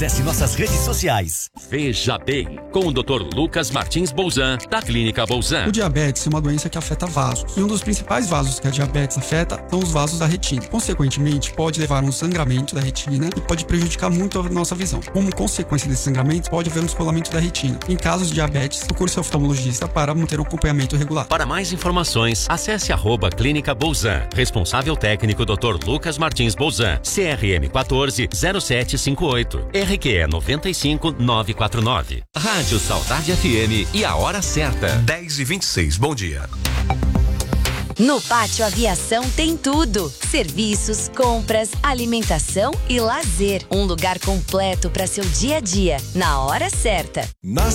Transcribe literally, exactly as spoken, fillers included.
Acesse nossas redes sociais. Veja bem, com o doutor Lucas Martins Bolzan, da Clínica Bolzan. O diabetes é uma doença que afeta vasos. E um dos principais vasos que a diabetes afeta são os vasos da retina. Consequentemente, pode levar a um sangramento da retina e pode prejudicar muito a nossa visão. Como consequência desse sangramento, pode haver um descolamento da retina. Em casos de diabetes, procure seu oftalmologista para manter um acompanhamento regular. Para mais informações, acesse arroba Clínica Bolzan. Responsável técnico doutor Lucas Martins Bolzan. C R M quatorze zero sete cinco oito. R Q E noventa e cinco nove quatro nove. Rádio Saudade F M e a hora certa. dez e vinte e seis. Bom dia. No Pátio Aviação tem tudo: serviços, compras, alimentação e lazer. Um lugar completo para seu dia a dia, na hora certa. Na